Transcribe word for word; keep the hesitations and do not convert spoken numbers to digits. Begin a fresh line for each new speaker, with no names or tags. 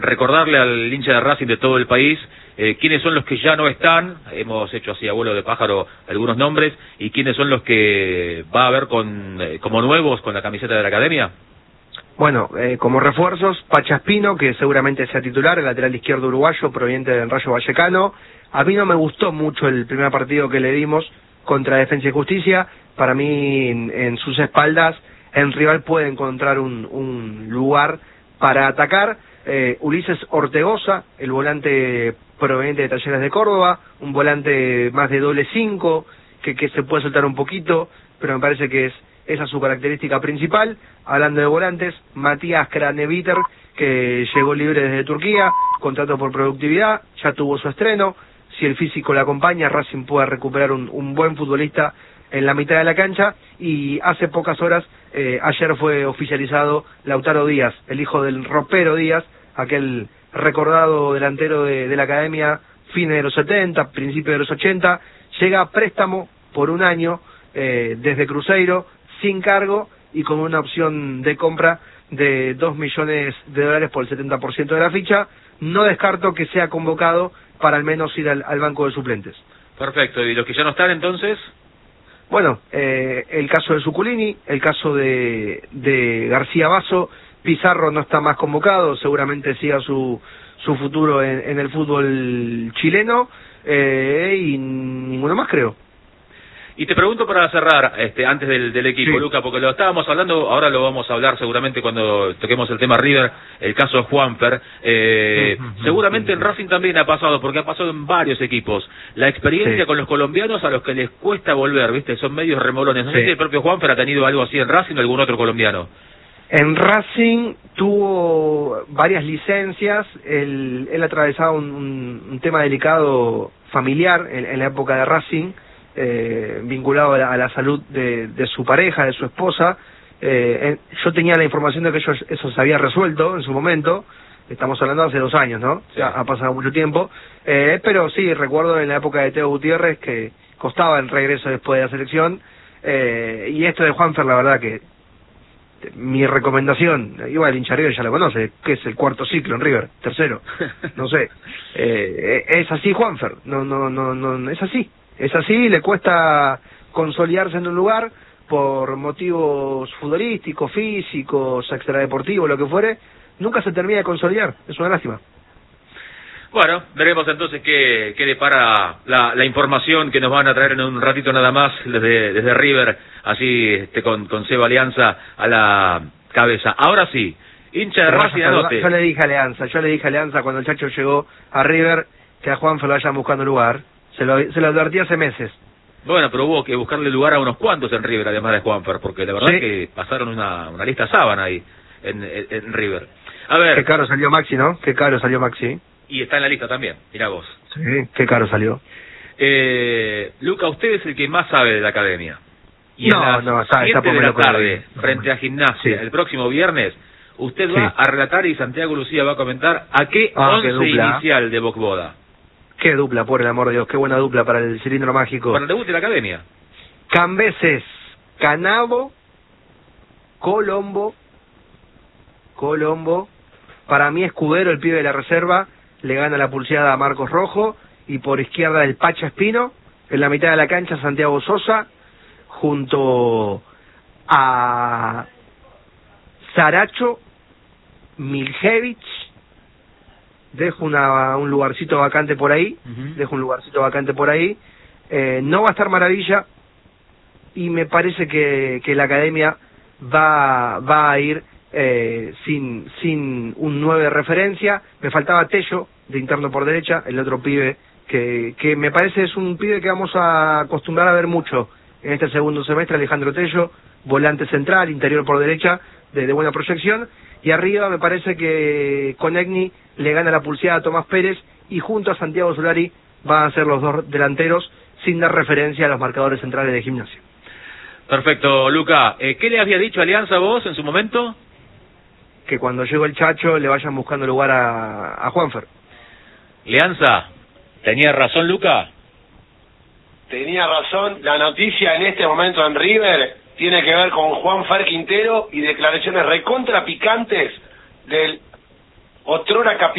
recordarle al hincha de Racing de todo el país eh, quiénes son los que ya no están, hemos hecho así a vuelo de pájaro algunos nombres, y quiénes son los que va a haber con eh, como nuevos con la camiseta de la academia.
Bueno, eh, como refuerzos, Pachaspino, que seguramente sea titular, el lateral izquierdo uruguayo, proveniente del Rayo Vallecano. A mí no me gustó mucho el primer partido que le dimos contra Defensa y Justicia. Para mí, en, en sus espaldas, el rival puede encontrar un, un lugar para atacar. Eh, Ulises Ortegoza, el volante proveniente de Talleres de Córdoba, un volante más de doble cinco, que, que se puede soltar un poquito, pero me parece que es esa es su característica principal. Hablando de volantes, Matías Craneviter, que llegó libre desde Turquía, contrato por productividad, ya tuvo su estreno. Si el físico le acompaña, Racing puede recuperar un, un buen futbolista en la mitad de la cancha. Y hace pocas horas, eh, ayer fue oficializado Lautaro Díaz, el hijo del ropero Díaz, aquel recordado delantero de, de la academia, fines de los setenta, principios de los ochenta, llega a préstamo por un año eh, desde Cruzeiro, sin cargo y con una opción de compra de dos millones de dólares por el setenta por ciento de la ficha. No descarto que sea convocado para al menos ir al, al banco de suplentes.
Perfecto, ¿y los que ya no están entonces?
Bueno, eh, el caso de Zuculini, el caso de, de García Basso, Pizarro no está más convocado, seguramente siga su, su futuro en, en el fútbol chileno, eh, y ninguno más creo.
Y te pregunto para cerrar, este, antes del, del equipo, sí, Luca, porque lo estábamos hablando, ahora lo vamos a hablar seguramente cuando toquemos el tema River, el caso de Juanfer, eh, uh-huh. seguramente en Racing también ha pasado, porque ha pasado en varios equipos, la experiencia sí. con los colombianos a los que les cuesta volver, ¿viste? Son medios remolones, no sí. sé si el propio Juanfer ha tenido algo así en Racing o algún otro colombiano.
En Racing tuvo varias licencias, él, él atravesaba un, un, un tema delicado familiar en, en la época de Racing, Eh, vinculado a la, a la salud de, de su pareja, de su esposa. Eh, eh, yo tenía la información de que ellos, eso se había resuelto en su momento, estamos hablando de hace dos años, ¿no? Sí. O sea, ha pasado mucho tiempo, eh, pero sí, recuerdo en la época de Teo Gutiérrez que costaba el regreso después de la selección, eh, y esto de Juanfer, la verdad que mi recomendación, igual el hincha River ya lo conoce, que es el cuarto ciclo en River, tercero, no sé, eh, es así Juanfer, no, no, no, no, es así. Es así, le cuesta consolidarse en un lugar por motivos futbolísticos, físicos, extradeportivos, lo que fuere, nunca se termina de consolidar, es una lástima.
Bueno, veremos entonces qué, qué depara la, la información que nos van a traer en un ratito nada más desde, desde River, así este, con, con Seba Alianza a la cabeza. Ahora sí, hincha de Racing, anote.
Yo le dije a Alianza, yo le dije a Alianza cuando el Chacho llegó a River que a Juanfer lo vayan buscando lugar. Se lo, se lo advertí hace meses.
Bueno, pero hubo que buscarle lugar a unos cuantos en River, además de Juanfer, porque la verdad
sí.
es que pasaron una, una lista sábana ahí en, en, en River. A ver.
Qué caro salió Maxi, ¿no? Qué caro salió Maxi.
Y está en la lista también, mirá vos.
Sí, qué caro salió.
Eh, Luca, usted es el que más sabe de la academia. Y
no,
en las
no, sabe,
siete de la tarde,
no,
frente
no.
a Gimnasia, sí. el próximo viernes, usted
sí.
va a relatar y Santiago Lucía va a comentar a qué
ah,
once
qué
inicial de Bocboda.
Qué dupla, por el amor de Dios, qué buena dupla para el cilindro mágico.
Para el debut de la academia.
Cambeses, Canavo, Colombo, Colombo. Para mí Escudero, el pibe de la reserva, le gana la pulseada a Marcos Rojo. Y por izquierda el Pacha Espino. En la mitad de la cancha Santiago Sosa, junto a Saracho, Miljevich. Dejo una, un lugarcito vacante por ahí, uh-huh. dejo un lugarcito vacante por ahí, eh, no va a estar Maravilla, y me parece que, que la academia va, va a ir eh, sin, sin un nueve de referencia. Me faltaba Tello, de interno por derecha, el otro pibe, que, que me parece es un pibe que vamos a acostumbrar a ver mucho en este segundo semestre, Alejandro Tello, volante central, interior por derecha, de, de buena proyección. Y arriba me parece que Conegni le gana la pulseada a Tomás Pérez y junto a Santiago Solari van a ser los dos delanteros sin dar referencia a los marcadores centrales de Gimnasia.
Perfecto, Luca. Eh, ¿Qué le había dicho Alianza vos en su momento?
Que cuando llegó el Chacho le vayan buscando lugar a, a Juanfer.
Alianza, ¿tenía razón Luca?
Tenía razón. La noticia en este momento en River tiene que ver con Juanfer Quintero y declaraciones recontra picantes del otrora capitán